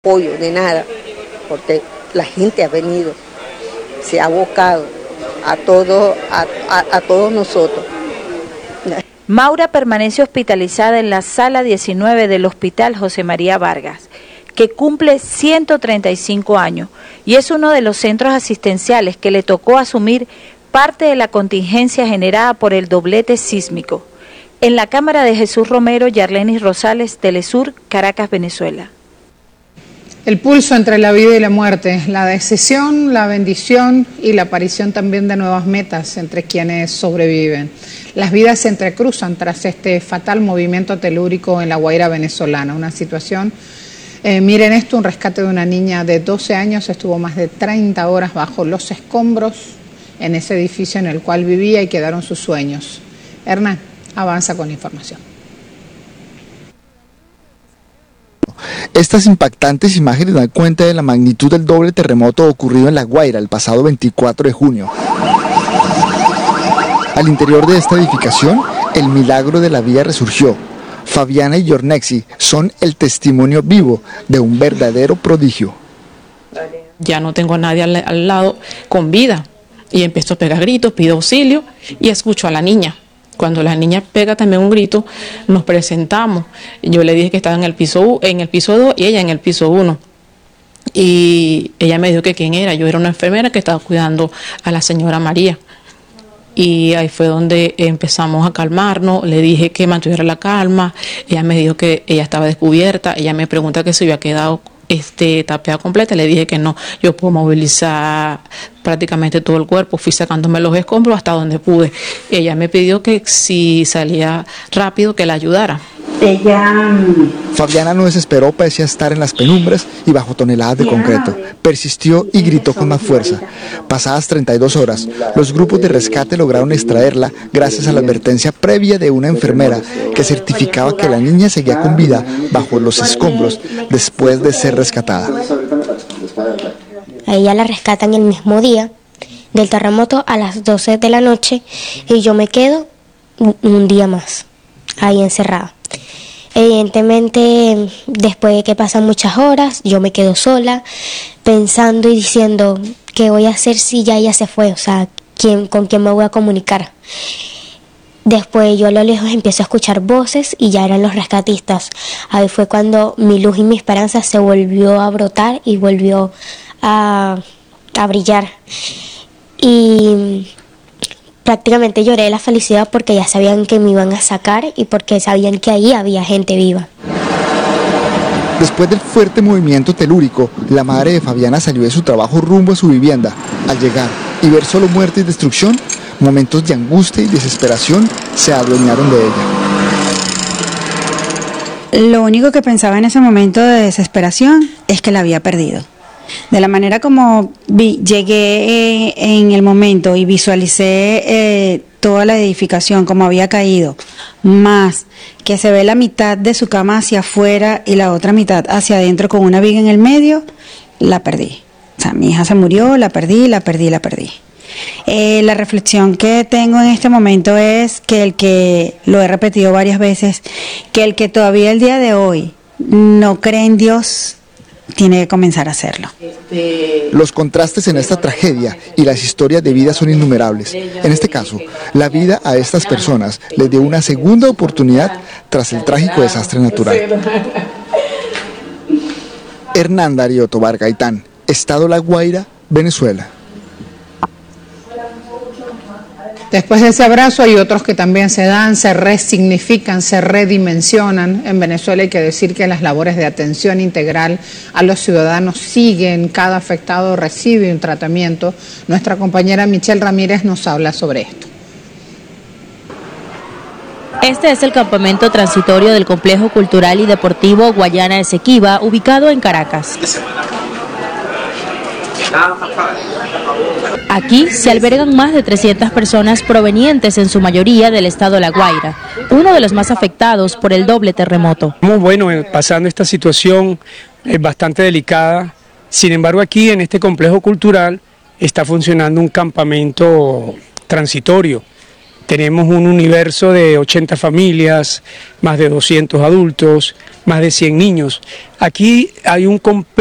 apoyo de nada, porque la gente ha venido, se ha abocado a todos nosotros. Maura permanece hospitalizada en la sala 19 del Hospital José María Vargas, que cumple 135 años y es uno de los centros asistenciales que le tocó asumir parte de la contingencia generada por el doblete sísmico. En la cámara de Jesús Romero, Yarlenis Rosales, Telesur, Caracas, Venezuela. El pulso entre la vida y la muerte, la decisión, la bendición y la aparición también de nuevas metas entre quienes sobreviven. Las vidas se entrecruzan tras este fatal movimiento telúrico en la Guaira venezolana, una situación, miren esto, un rescate de una niña de 12 años, estuvo más de 30 horas bajo los escombros en ese edificio en el cual vivía y quedaron sus sueños. Hernán, avanza con la información. Estas impactantes imágenes dan cuenta de la magnitud del doble terremoto ocurrido en La Guaira el pasado 24 de junio. Al interior de esta edificación, el milagro de la vida resurgió. Fabiana y Yornexi son el testimonio vivo de un verdadero prodigio. Ya no tengo a nadie al lado con vida y empiezo a pegar gritos, pido auxilio y escucho a la niña. Cuando la niña pega también un grito, nos presentamos. Yo le dije que estaba en el piso 2 y ella en el piso 1. Y ella me dijo que quién era. Yo era una enfermera que estaba cuidando a la señora María. Y ahí fue donde empezamos a calmarnos. Le dije que mantuviera la calma. Ella me dijo que ella estaba descubierta. Ella me pregunta que si había quedado tapeada completa. Le dije que no, yo puedo movilizar prácticamente todo el cuerpo. Fui sacándome los escombros hasta donde pude. Ella me pidió que si salía rápido que la ayudara. Fabiana no desesperó pese a estar en las penumbras y bajo toneladas de concreto. Persistió y gritó con más fuerza. Pasadas 32 horas, los grupos de rescate lograron extraerla gracias a la advertencia previa de una enfermera que certificaba que la niña seguía con vida bajo los escombros después de ser rescatada. A ella la rescatan el mismo día del terremoto a las 12 de la noche y yo me quedo un día más ahí encerrada. Evidentemente, después de que pasan muchas horas, yo me quedo sola, pensando y diciendo, ¿qué voy a hacer si ya ella se fue? O sea, ¿con quién me voy a comunicar? Después yo a lo lejos empiezo a escuchar voces y ya eran los rescatistas. Ahí fue cuando mi luz y mi esperanza se volvió a brotar y volvió a brillar. Y prácticamente lloré de la felicidad porque ya sabían que me iban a sacar y porque sabían que ahí había gente viva. Después del fuerte movimiento telúrico, la madre de Fabiana salió de su trabajo rumbo a su vivienda. Al llegar y ver solo muerte y destrucción, momentos de angustia y desesperación se adueñaron de ella. Lo único que pensaba en ese momento de desesperación es que la había perdido. De la manera como llegué en el momento y visualicé toda la edificación como había caído, más que se ve la mitad de su cama hacia afuera y la otra mitad hacia adentro con una viga en el medio, la perdí. O sea, mi hija se murió, la perdí. La reflexión que tengo en este momento es que lo he repetido varias veces, que el que todavía el día de hoy no cree en Dios, tiene que comenzar a hacerlo. Los contrastes en esta tragedia y las historias de vida son innumerables. En este caso, la vida a estas personas les dio una segunda oportunidad tras el trágico desastre natural. Hernán Darío Tobar Gaitán, Estado La Guaira, Venezuela. Después de ese abrazo hay otros que también se dan, se resignifican, se redimensionan. En Venezuela hay que decir que las labores de atención integral a los ciudadanos siguen, cada afectado recibe un tratamiento. Nuestra compañera Michelle Ramírez nos habla sobre esto. Este es el campamento transitorio del Complejo Cultural y Deportivo Guayana Esequiba, ubicado en Caracas. Aquí se albergan más de 300 personas provenientes en su mayoría del estado La Guaira, uno de los más afectados por el doble terremoto. Muy bueno, pasando esta situación bastante delicada. Sin embargo, aquí en este complejo cultural está funcionando un campamento transitorio Tenemos un universo de 80 familias, más de 200 adultos, más de 100 niños. Aquí hay un